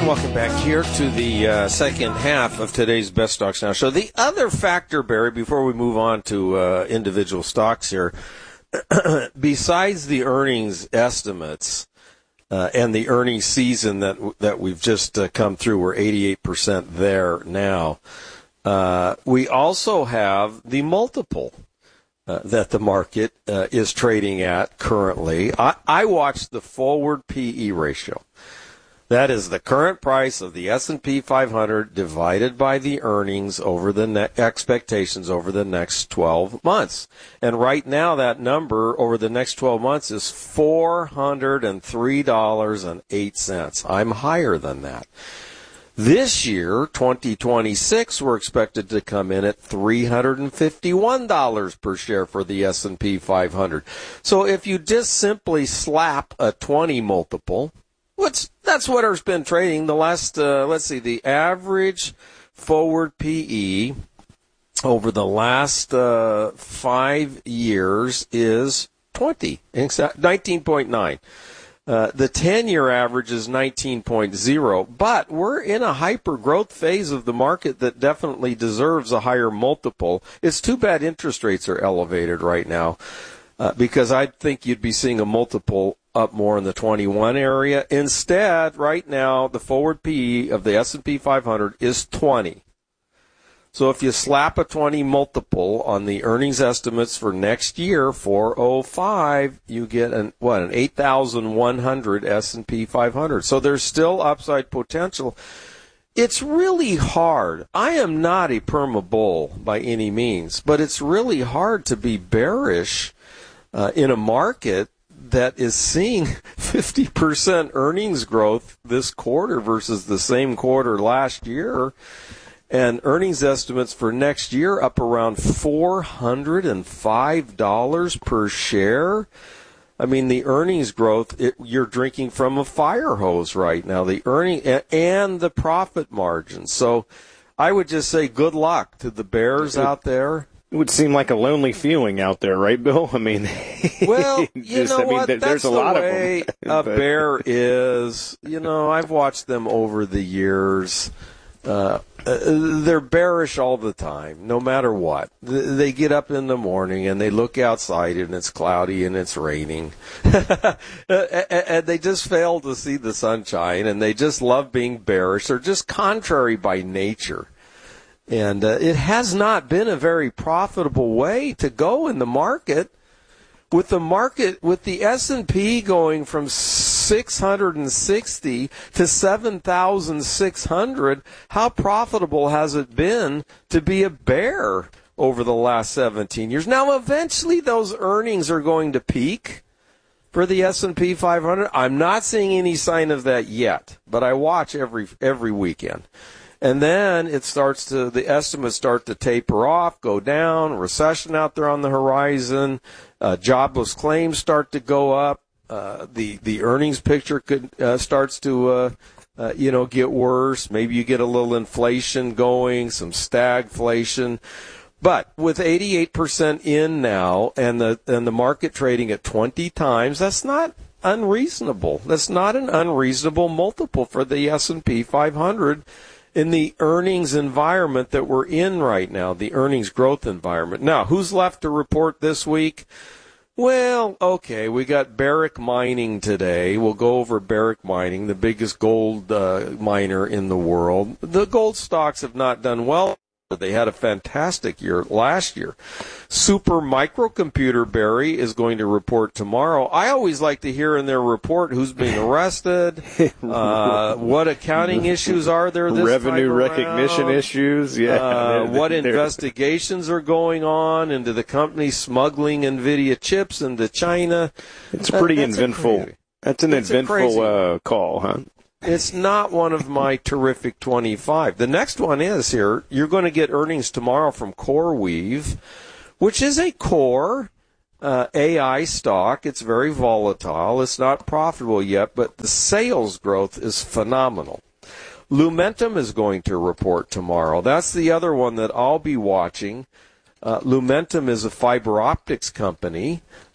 Welcome back here to the second half of today's Best Stocks Now show. The other factor, Barry, before we move on to individual stocks here, besides the earnings estimates and the earnings season that we've just come through, we're 88% there now. We also have the multiple that the market is trading at currently. I watched the forward PE ratio. That is the current price of the S&P 500 divided by the earnings over the expectations over the next 12 months. And right now that number over the next 12 months is $403.08. I'm higher than that. This year, 2026, we're expected to come in at $351 per share for the S&P 500. So if you just simply slap a 20 multiple, that's what has been trading the last, the average forward PE over the last 5 years is 19.9. The 10-year average is 19.0, but we're in a hyper-growth phase of the market that definitely deserves a higher multiple. It's too bad interest rates are elevated right now, because I think you'd be seeing a multiple up more in the 21 area. Instead, right now, the forward PE of the S&P 500 is 20. So if you slap a 20 multiple on the earnings estimates for next year, 405, you get an 8,100 S&P 500. So there's still upside potential. It's really hard. I am not a perma bull by any means, but it's really hard to be bearish in a market that is seeing 50% earnings growth this quarter versus the same quarter last year, and earnings estimates for next year up around $405 per share. I mean, the earnings growth, you're drinking from a fire hose right now, the earning and the profit margins. So I would just say good luck to the bears out there. It would seem like a lonely feeling out there, right, Bill? I mean, well, that's a lot of them. A bear is. I've watched them over the years. They're bearish all the time, no matter what. They get up in the morning and they look outside and it's cloudy and it's raining. And they just fail to see the sunshine, and they just love being bearish. They're just contrary by nature. And it has not been a very profitable way to go in the market. With the S&P going from 660 to 7,600, how profitable has it been to be a bear over the last 17 years? Now, eventually those earnings are going to peak for the S&P 500. I'm not seeing any sign of that yet, but I watch every weekend. And then the estimates start to taper off, go down, recession out there on the horizon, jobless claims start to go up, the earnings picture starts to get worse. Maybe you get a little inflation going, some stagflation. But with 88% in now and the market trading at 20 times, that's not unreasonable. That's not an unreasonable multiple for the S&P 500. In the earnings environment that we're in right now, the earnings growth environment. Now, who's left to report this week? Well, okay, we got Barrick Mining today. We'll go over Barrick Mining, the biggest gold miner in the world. The gold stocks have not done well. They had a fantastic year last year. Super Microcomputer, Barry, is going to report tomorrow. I always like to hear in their report who's being arrested, what accounting issues are there this revenue recognition issues, what investigations are going on into the company smuggling NVIDIA chips into China. It's pretty eventful. That's an eventful call, huh? It's not one of my terrific 25. The next one is here. You're going to get earnings tomorrow from CoreWeave, which is a core AI stock. It's very volatile. It's not profitable yet, but the sales growth is phenomenal. Lumentum is going to report tomorrow. That's the other one that I'll be watching. Lumentum is a fiber optics company.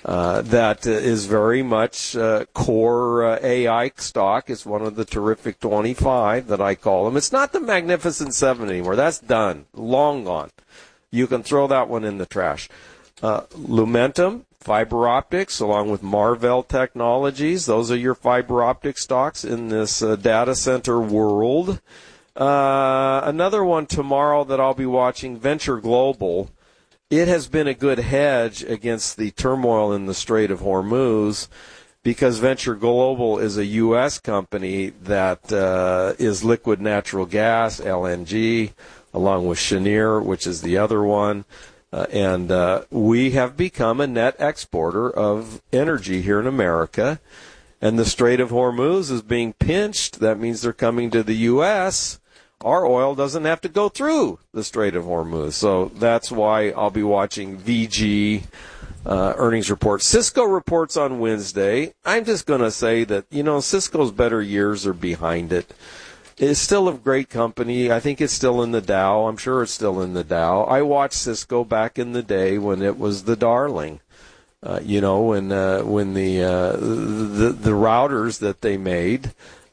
that is very much core AI stock. It's one of the terrific 25 that I call them. It's not the Magnificent Seven anymore. That's done. Long gone. You can throw that one in the trash. Lumentum, fiber optics, along with Marvell Technologies. Those are your fiber optic stocks in this data center world. Another one tomorrow that I'll be watching, Venture Global. It has been a good hedge against the turmoil in the Strait of Hormuz because Venture Global is a U.S. company that is liquid natural gas, LNG, along with Cheniere, which is the other one. And we have become a net exporter of energy here in America. And the Strait of Hormuz is being pinched. That means they're coming to the U.S. Our oil doesn't have to go through the Strait of Hormuz. So that's why I'll be watching VG earnings report. Cisco reports on Wednesday. I'm just going to say that, Cisco's better years are behind it. It's still a great company. I think it's still in the Dow. I'm sure it's still in the Dow. I watched Cisco back in the day when it was the darling. When the routers that they made,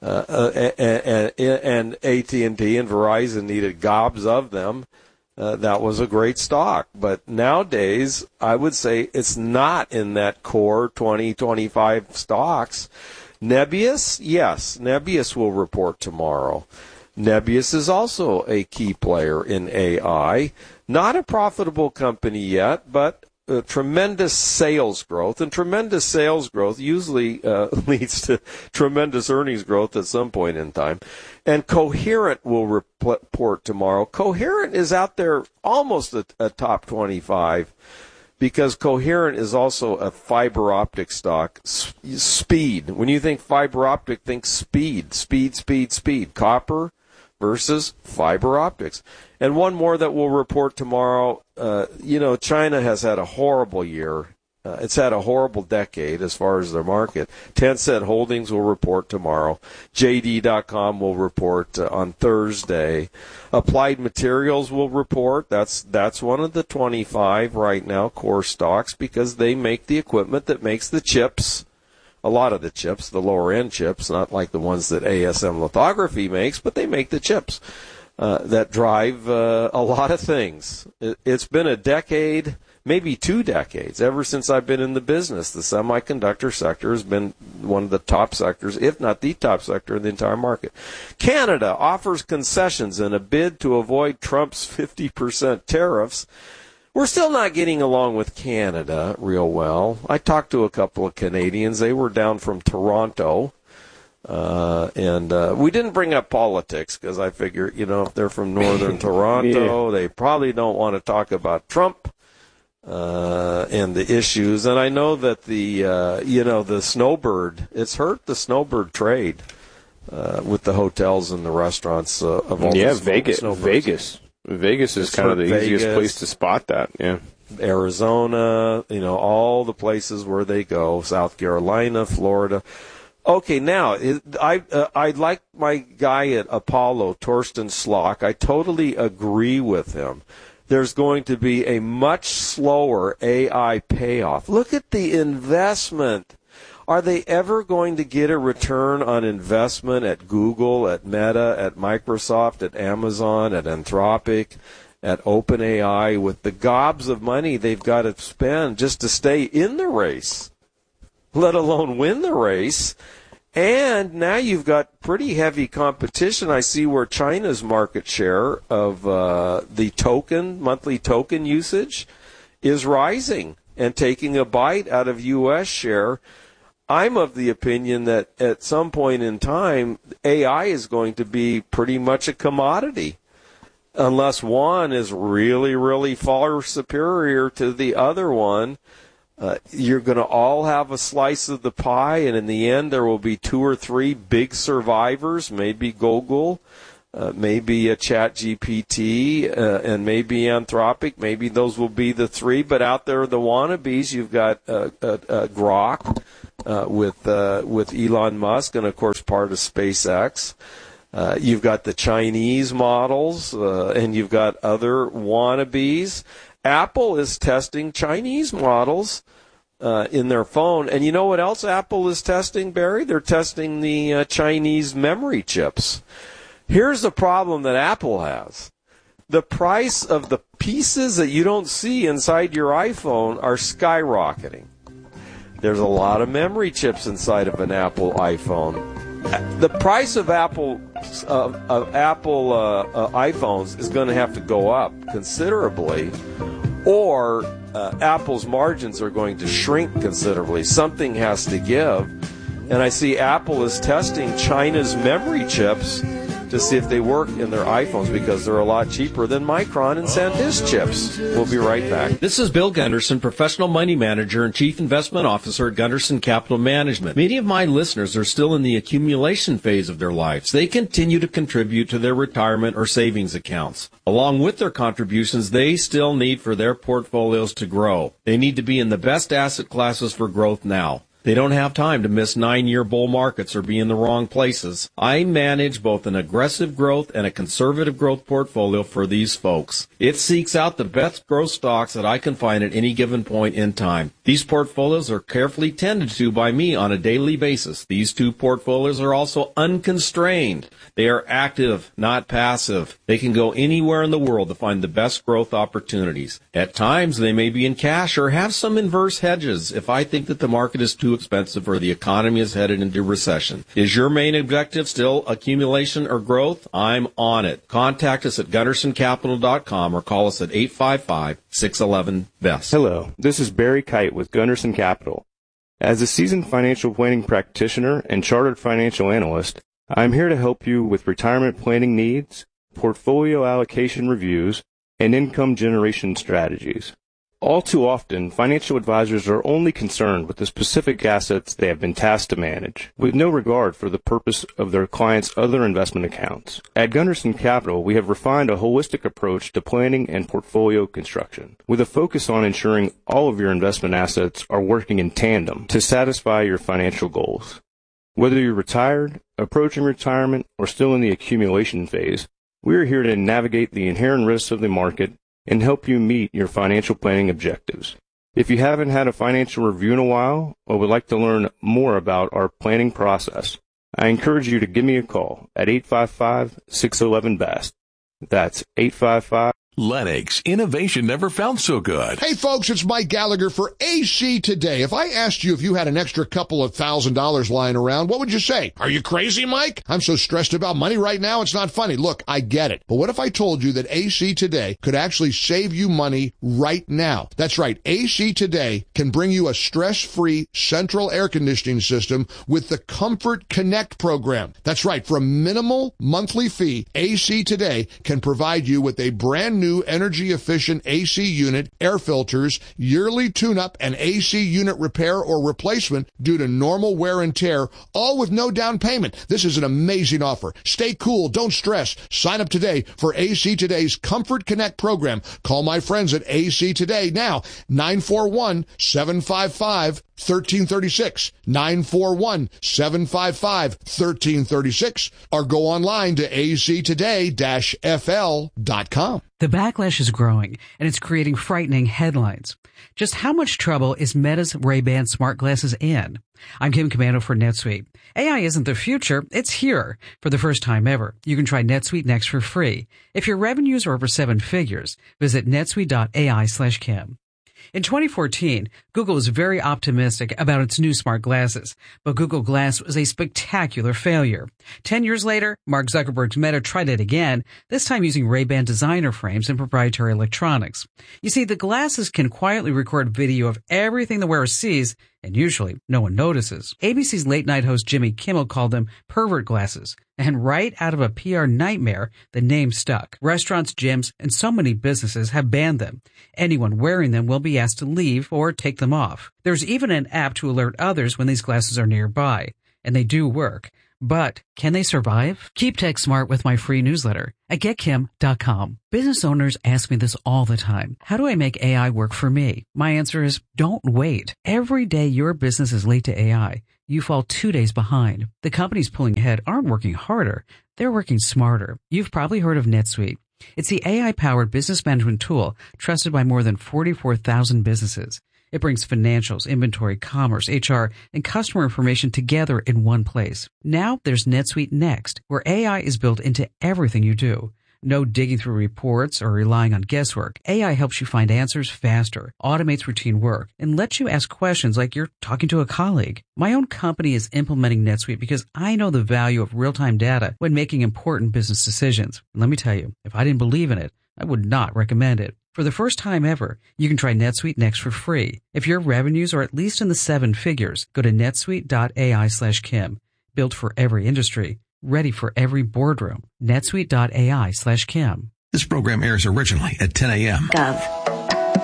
and AT&T and Verizon needed gobs of them. That was a great stock. But nowadays, I would say it's not in that core 2025 stocks. Nebius, yes, Nebius will report tomorrow. Nebius is also a key player in AI. Not a profitable company yet, but tremendous sales growth, and tremendous sales growth usually leads to tremendous earnings growth at some point in time. And Coherent will report tomorrow. Coherent is out there almost a top 25 because Coherent is also a fiber optic stock. Speed. When you think fiber optic, think speed. Speed. Copper versus fiber optics. And one more that we'll report tomorrow. China has had a horrible year. It's had a horrible decade as far as their market. Tencent Holdings will report tomorrow. JD.com will report on Thursday. Applied Materials will report. That's one of the 25 right now core stocks because they make the equipment that makes the chips. A lot of the chips, the lower end chips, not like the ones that ASM Lithography makes, but they make the chips that drive a lot of things. It's been a decade, maybe 2 decades, ever since I've been in the business. The semiconductor sector has been one of the top sectors, if not the top sector in the entire market. Canada offers concessions in a bid to avoid Trump's 50% tariffs. We're still not getting along with Canada real well. I talked to a couple of Canadians. They were down from Toronto. And we didn't bring up politics because I figure, if they're from northern Toronto, they probably don't want to talk about Trump and the issues. And I know that the snowbird, it's hurt the snowbird trade with the hotels and the restaurants of all Vegas is kind of the easiest place to spot that. Yeah. Arizona, all the places where they go, South Carolina, Florida. Okay, now, I like my guy at Apollo, Torsten Slok. I totally agree with him. There's going to be a much slower AI payoff. Look at the investment. Are they ever going to get a return on investment at Google, at Meta, at Microsoft, at Amazon, at Anthropic, at OpenAI, with the gobs of money they've got to spend just to stay in the race, let alone win the race? And now you've got pretty heavy competition. I see where China's market share of the monthly token usage is rising and taking a bite out of U.S. share. I'm of the opinion that at some point in time, AI is going to be pretty much a commodity unless one is really, really far superior to the other one. You're going to all have a slice of the pie, and in the end, there will be 2 or 3 big survivors, maybe Google, maybe a ChatGPT, and maybe Anthropic. Maybe those will be the 3, but out there, the wannabes, you've got Grok, with Elon Musk, and of course part of SpaceX. You've got the Chinese models, and you've got other wannabes. Apple is testing Chinese models in their phone. And you know what else Apple is testing, Barry? They're testing the Chinese memory chips. Here's the problem that Apple has. The price of the pieces that you don't see inside your iPhone are skyrocketing. There's a lot of memory chips inside of an Apple iPhone. The price of Apple iPhones is going to have to go up considerably, or Apple's margins are going to shrink considerably. Something has to give. And I see Apple is testing China's memory chips to see if they work in their iPhones because they're a lot cheaper than Micron and SanDisk chips. We'll be right back. This is Bill Gunderson, professional money manager and chief investment officer at Gunderson Capital Management. Many of my listeners are still in the accumulation phase of their lives. They continue to contribute to their retirement or savings accounts. Along with their contributions, they still need for their portfolios to grow. They need to be in the best asset classes for growth now. They don't have time to miss 9-year bull markets or be in the wrong places. I manage both an aggressive growth and a conservative growth portfolio for these folks. It seeks out the best growth stocks that I can find at any given point in time. These portfolios are carefully tended to by me on a daily basis. These two portfolios are also unconstrained. They are active, not passive. They can go anywhere in the world to find the best growth opportunities. At times, they may be in cash or have some inverse hedges if I think that the market is too expensive or the economy is headed into recession. Is your main objective still accumulation or growth? I'm on it. Contact us at GundersonCapital.com or call us at 855-611-BEST. Hello, this is Barry Kite with Gunderson Capital. As a seasoned financial planning practitioner and chartered financial analyst, I'm here to help you with retirement planning needs, portfolio allocation reviews, and income generation strategies. All too often, financial advisors are only concerned with the specific assets they have been tasked to manage, with no regard for the purpose of their clients' other investment accounts. At Gunderson Capital, we have refined a holistic approach to planning and portfolio construction, with a focus on ensuring all of your investment assets are working in tandem to satisfy your financial goals. Whether you're retired, approaching retirement, or still in the accumulation phase, we are here to navigate the inherent risks of the market and help you meet your financial planning objectives. If you haven't had a financial review in a while or would like to learn more about our planning process, I encourage you to give me a call at 855-611-BEST. That's 855 Lennox, innovation never felt so good. Hey folks, it's Mike Gallagher for AC Today. If I asked you if you had an extra couple of $1,000 lying around, what would you say? Are you crazy, Mike? I'm so stressed about money right now, it's not funny. Look, I get it. But what if I told you that AC Today could actually save you money right now? That's right. AC Today can bring you a stress-free central air conditioning system with the Comfort Connect program. That's right. For a minimal monthly fee, AC Today can provide you with a brand new energy-efficient AC unit, air filters, yearly tune-up, and AC unit repair or replacement due to normal wear and tear, all with no down payment. This is an amazing offer. Stay cool. Don't stress. Sign up today for AC Today's Comfort Connect program. Call my friends at AC Today now, 941-755-1336, 941-755-1336, or go online to actoday-fl.com. The backlash is growing, and it's creating frightening headlines. Just how much trouble is Meta's Ray-Ban smart glasses in? I'm Kim Commando for NetSuite. AI isn't the future, it's here. For the first time ever, you can try NetSuite Next for free. If your revenues are over 7 figures, visit netsuite.ai/Kim. In 2014, Google was very optimistic about its new smart glasses, but Google Glass was a spectacular failure. 10 years later, Mark Zuckerberg's Meta tried it again, this time using Ray-Ban designer frames and proprietary electronics. You see, the glasses can quietly record video of everything the wearer sees, and usually no one notices. ABC's late-night host Jimmy Kimmel called them pervert glasses. And right out of a PR nightmare, the name stuck. Restaurants, gyms, and so many businesses have banned them. Anyone wearing them will be asked to leave or take them off. There's even an app to alert others when these glasses are nearby. And they do work. But can they survive? Keep tech smart with my free newsletter at getkim.com. Business owners ask me this all the time. How do I make AI work for me? My answer is don't wait. Every day your business is late to AI, you fall 2 days behind. The companies pulling ahead aren't working harder. They're working smarter. You've probably heard of NetSuite. It's the AI-powered business management tool trusted by more than 44,000 businesses. It brings financials, inventory, commerce, HR, and customer information together in one place. Now there's NetSuite Next, where AI is built into everything you do. No digging through reports or relying on guesswork. AI helps you find answers faster, automates routine work, and lets you ask questions like you're talking to a colleague. My own company is implementing NetSuite because I know the value of real-time data when making important business decisions. And let me tell you, if I didn't believe in it, I would not recommend it. For the first time ever, you can try NetSuite Next for free. If your revenues are at least in the 7 figures, go to netsuite.ai/Kim. Built for every industry, ready for every boardroom. netsuite.ai/Kim. This program airs originally at 10 a.m. Gov.